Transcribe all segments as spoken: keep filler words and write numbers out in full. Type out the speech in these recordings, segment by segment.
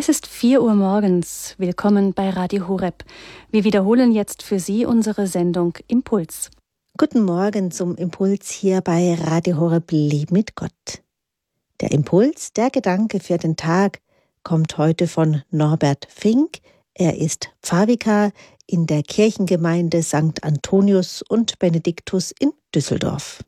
Es ist vier Uhr morgens. Willkommen bei Radio Horeb. Wir wiederholen jetzt für Sie unsere Sendung Impuls. Guten Morgen zum Impuls hier bei Radio Horeb Leben mit Gott. Der Impuls, der Gedanke für den Tag, kommt heute von Norbert Fink. Er ist Pfarrvikar in der Kirchengemeinde Sankt Antonius und Benediktus in Düsseldorf.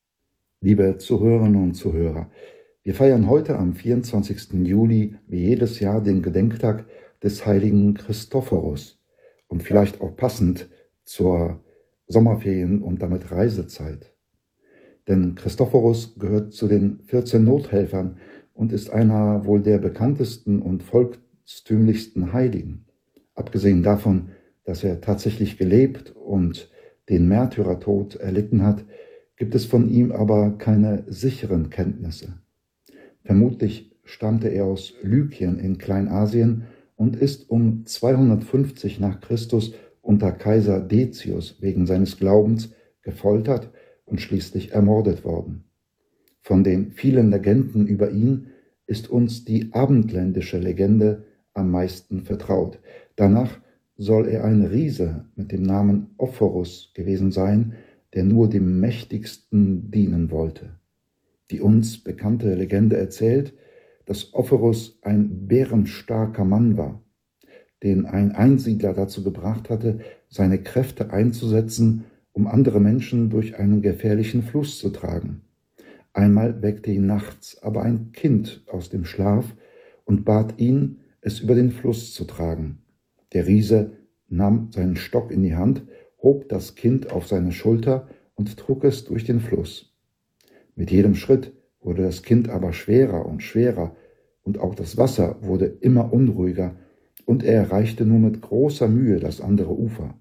Liebe Zuhörerinnen und Zuhörer, wir feiern heute am vierundzwanzigsten Juli wie jedes Jahr den Gedenktag des heiligen Christophorus und vielleicht auch passend zur Sommerferien- und damit Reisezeit. Denn Christophorus gehört zu den vierzehn Nothelfern und ist einer wohl der bekanntesten und volkstümlichsten Heiligen. Abgesehen davon, dass er tatsächlich gelebt und den Märtyrertod erlitten hat, gibt es von ihm aber keine sicheren Kenntnisse. Vermutlich stammte er aus Lykien in Kleinasien und ist um zweihundertfünfzig nach Christus unter Kaiser Decius wegen seines Glaubens gefoltert und schließlich ermordet worden. Von den vielen Legenden über ihn ist uns die abendländische Legende am meisten vertraut. Danach soll er ein Riese mit dem Namen Ophorus gewesen sein, der nur dem Mächtigsten dienen wollte. Die uns bekannte Legende erzählt, dass Ophorus ein bärenstarker Mann war, den ein Einsiedler dazu gebracht hatte, seine Kräfte einzusetzen, um andere Menschen durch einen gefährlichen Fluss zu tragen. Einmal weckte ihn nachts aber ein Kind aus dem Schlaf und bat ihn, es über den Fluss zu tragen. Der Riese nahm seinen Stock in die Hand, hob das Kind auf seine Schulter und trug es durch den Fluss. Mit jedem Schritt wurde das Kind aber schwerer und schwerer und auch das Wasser wurde immer unruhiger und er erreichte nur mit großer Mühe das andere Ufer.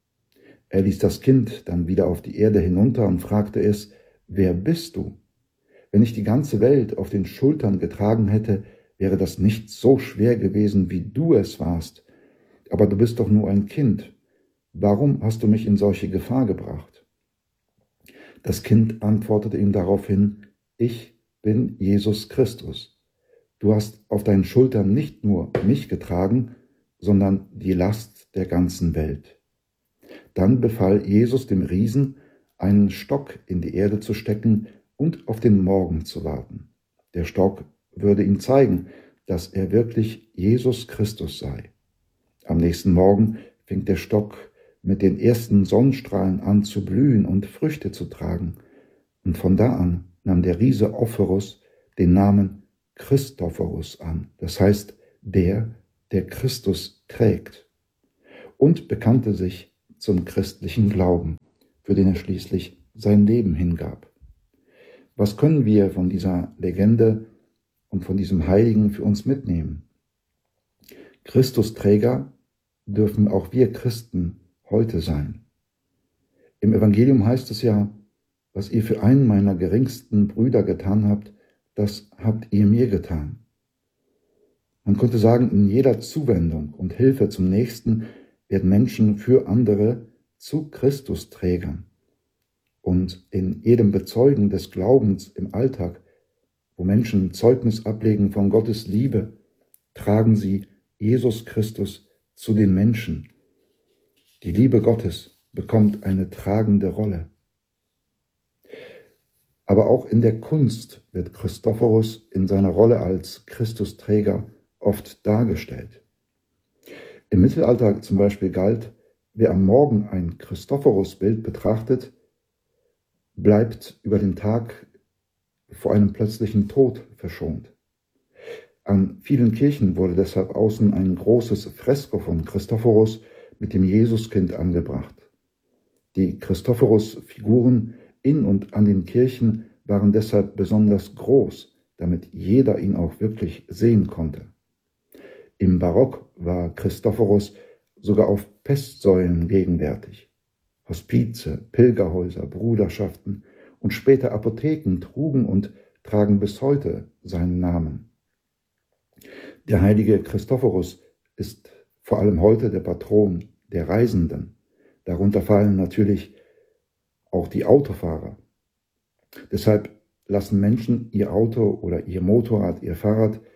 Er ließ das Kind dann wieder auf die Erde hinunter und fragte es: »Wer bist du? Wenn ich die ganze Welt auf den Schultern getragen hätte, wäre das nicht so schwer gewesen, wie du es warst. Aber du bist doch nur ein Kind. Warum hast du mich in solche Gefahr gebracht?« Das Kind antwortete ihm daraufhin: »Ich bin Jesus Christus. Du hast auf deinen Schultern nicht nur mich getragen, sondern die Last der ganzen Welt.« Dann befahl Jesus dem Riesen, einen Stock in die Erde zu stecken und auf den Morgen zu warten. Der Stock würde ihm zeigen, dass er wirklich Jesus Christus sei. Am nächsten Morgen fing der Stock mit den ersten Sonnenstrahlen an zu blühen und Früchte zu tragen. Und von da an nahm der Riese Ophorus den Namen Christophorus an, das heißt der, der Christus trägt, und bekannte sich zum christlichen Glauben, für den er schließlich sein Leben hingab. Was können wir von dieser Legende und von diesem Heiligen für uns mitnehmen? Christusträger dürfen auch wir Christen heute sein. Im Evangelium heißt es ja: Was ihr für einen meiner geringsten Brüder getan habt, das habt ihr mir getan. Man könnte sagen, in jeder Zuwendung und Hilfe zum Nächsten werden Menschen für andere zu Christusträgern. Und in jedem Bezeugen des Glaubens im Alltag, wo Menschen Zeugnis ablegen von Gottes Liebe, tragen sie Jesus Christus zu den Menschen. Die Liebe Gottes bekommt eine tragende Rolle. Aber auch in der Kunst wird Christophorus in seiner Rolle als Christusträger oft dargestellt. Im Mittelalter zum Beispiel galt, wer am Morgen ein Christophorus-Bild betrachtet, bleibt über den Tag vor einem plötzlichen Tod verschont. An vielen Kirchen wurde deshalb außen ein großes Fresko von Christophorus mit dem Jesuskind angebracht. Die Christophorus-Figuren in und an den Kirchen waren deshalb besonders groß, damit jeder ihn auch wirklich sehen konnte. Im Barock war Christophorus sogar auf Pestsäulen gegenwärtig. Hospize, Pilgerhäuser, Bruderschaften und später Apotheken trugen und tragen bis heute seinen Namen. Der heilige Christophorus ist vor allem heute der Patron der Reisenden. Darunter fallen natürlich auch die Autofahrer. Deshalb lassen Menschen ihr Auto oder ihr Motorrad, ihr Fahrrad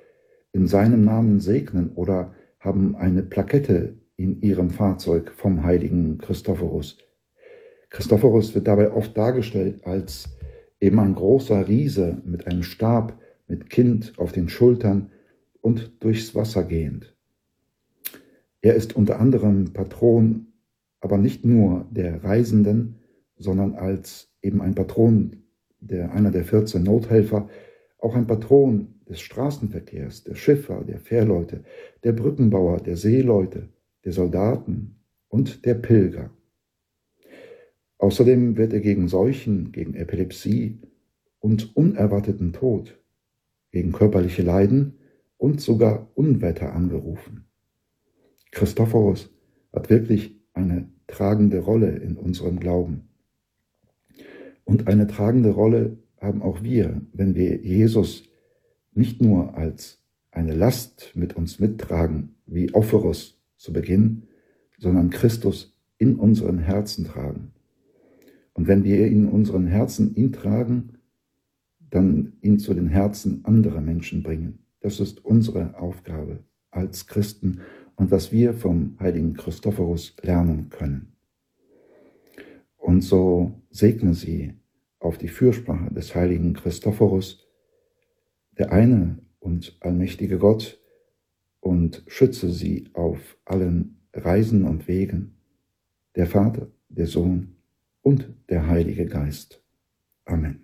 in seinem Namen segnen oder haben eine Plakette in ihrem Fahrzeug vom heiligen Christophorus. Christophorus wird dabei oft dargestellt als eben ein großer Riese mit einem Stab, mit Kind auf den Schultern und durchs Wasser gehend. Er ist unter anderem Patron, aber nicht nur der Reisenden, sondern als eben ein Patron, der, einer der vierzehn Nothelfer, auch ein Patron des Straßenverkehrs, der Schiffer, der Fährleute, der Brückenbauer, der Seeleute, der Soldaten und der Pilger. Außerdem wird er gegen Seuchen, gegen Epilepsie und unerwarteten Tod, gegen körperliche Leiden und sogar Unwetter angerufen. Christophorus hat wirklich eine tragende Rolle in unserem Glauben. Und eine tragende Rolle haben auch wir, wenn wir Jesus nicht nur als eine Last mit uns mittragen, wie Ophorus zu Beginn, sondern Christus in unseren Herzen tragen. Und wenn wir in unseren Herzen ihn tragen, dann ihn zu den Herzen anderer Menschen bringen. Das ist unsere Aufgabe als Christen und was wir vom heiligen Christophorus lernen können. Und so segne sie auf die Fürsprache des heiligen Christophorus, der eine und allmächtige Gott, und schütze sie auf allen Reisen und Wegen, der Vater, der Sohn und der Heilige Geist. Amen.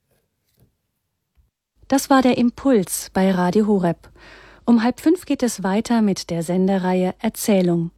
Das war der Impuls bei Radio Horeb. Um halb fünf geht es weiter mit der Sendereihe Erzählung.